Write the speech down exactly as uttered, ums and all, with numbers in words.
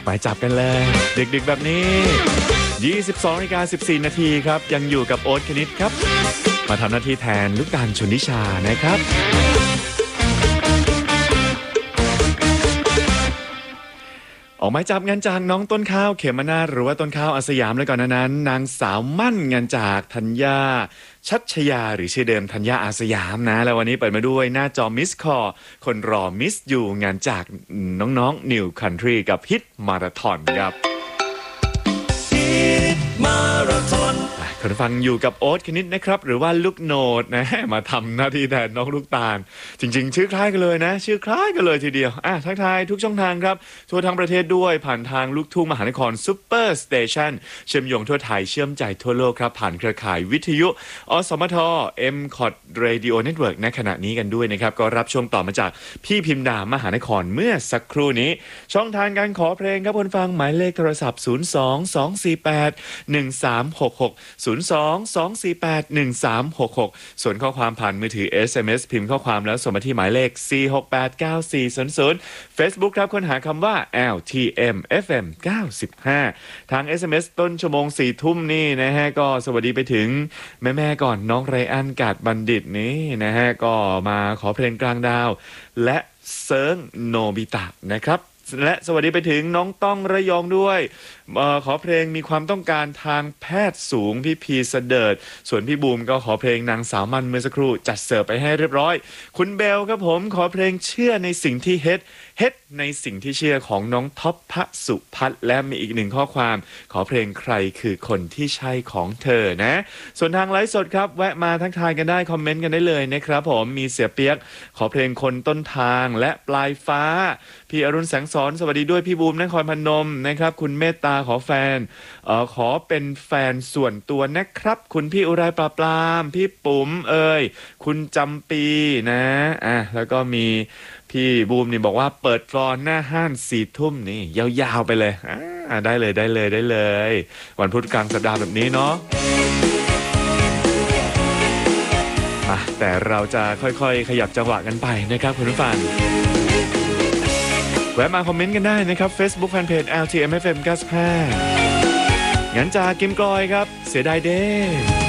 ไปจับกันเลยดึกๆแบบนี้ยี่สิบสองนาฬิกาสิบสี่นาทีครับยังอยู่กับโอ๊ตคณิตครับมาทำหน้าที่แทนลูกตาลชนนิชานะครับออกหมายจับงานจากน้องต้นข้าวเขมนาถหรือว่าต้นข้าวอาสยามแล้วก่อนนั้นนางสาวมั่นงานจากธัญญาชัชยาหรือชื่อเดิมธัญญาอาสยามนะแล้ววันนี้เปิดมาด้วยหน้าจอมิสคอร์คนรอมิสอยู่งานจากน้องๆนิวคันทรีกับฮิตมาราธอนครับฮิตมาราธอนคุณฟังอยู่กับโอ๊ตคณิตนะครับหรือว่าลูกโนดนะมาทำหน้าที่แทนน้องลูกตาลจริงๆชื่อคล้ายกันเลยนะชื่อคล้ายกันเลยทีเดียวอ่ะทักทายทุกช่องทางครับทั่วทั้งประเทศด้วยผ่านทางลูกทุ่งมหานครซุปเปอร์สเตชันเชื่อมโยงทั่วไทยเชื่อมใจทั่วโลกครับผ่านเครือข่ายวิทยุอสมท เอ็ม คอท Radio Network ในขณะนี้กันด้วยนะครับก็รับชมต่อมาจากพี่พิมดามหานครเมื่อสักครู่นี้ช่องทางการขอเพลงครับคุณฟังหมายเลขโทรศัพท์ศูนย์ สอง สอง สี่ แปด หนึ่ง สาม หก หก ศูนย์ สอง สอง สี่ แปด หนึ่ง สาม หก หกส่วนข้อความผ่านมือถือ เอส เอ็ม เอส พิมพ์ข้อความแล้วส่งมาที่หมายเลขสี่ หก แปด เก้า สี่ ศูนย์ ศูนย์ Facebook ครับค้นหาคำว่า แอล ที เอ็ม เอฟ เอ็ม เก้าสิบห้าทาง เอส เอ็ม เอส ต้นชั่วโมงสี่ทุ่มนี่นะฮะก็สวัสดีไปถึงแม่ๆก่อนน้องไรอันกาดบัณฑิตนี่นะฮะก็มาขอเพลงกลางดาวและเซิร์งโนบิตะนะครับและสวัสดีไปถึงน้องต้องระยองด้วยออขอเพลงมีความต้องการทางแพทย์สูงพี่พีเสดิร์ดส่วนพี่บูมก็ขอเพลงนางสาวมันเมื่อสักครู่จัดเสิร์ฟไปให้เรียบร้อยคุณเบลครับผมขอเพลงเชื่อในสิ่งที่เฮ็ดเฮ็ดในสิ่งที่เชื่อของน้องท็อปพสุพัฒน์และมีอีกหนึ่งข้อความขอเพลงใครคือคนที่ใช่ของเธอนะส่วนทางไลฟ์สดครับแวะมาทักทายกันได้คอมเมนต์กันได้เลยนะครับผมมีเสียเปียกขอเพลงคนต้นทางและปลายฟ้าพี่อรุณแสงสอนสวัสดีด้วยพี่บูมนครพนมนะครับคุณเมตตาขอแฟนเอ่อขอเป็นแฟนส่วนตัวนะครับคุณพี่อุไรปลาปลามพี่ปุ๋มเอ่ยคุณจำปีนะอ่ะแล้วก็มีพี่บูมนี่บอกว่าเปิดฟลอร์หน้าห้านสี่ทุ่มนี่ยาวๆไปเลยอ่าได้เลยได้เลยได้เลยวันพุธกลางสัปดาห์แบบนี้เนาะมาแต่เราจะค่อยๆขยับจังหวะกันไปนะครับคุณผู้ฟังแวะมาคอมเมนต์กันได้นะครับ Facebook Fanpage แอล ที เอ็ม เอฟ เอ็ม เก้าสิบห้างั้นจากกิมกลอยครับเสียดายเด้